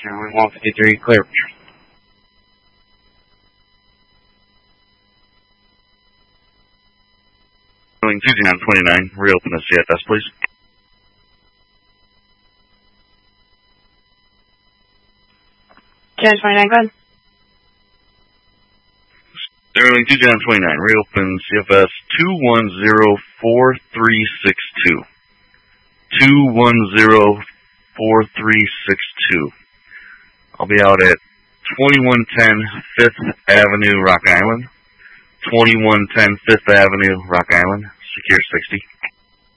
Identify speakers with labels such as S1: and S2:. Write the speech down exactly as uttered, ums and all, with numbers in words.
S1: Sherwood one fifty-three, clear.
S2: Sterling two zero twenty-nine, reopen the C F S, please.
S3: ten twenty-nine, go ahead.
S2: Sterling two zero twenty-nine, reopen C F S two one zero four three six two. two one zero four three six two. I'll be out at twenty-one ten Fifth Avenue, Rock Island. twenty-one ten Fifth Avenue, Rock Island. Secure sixty.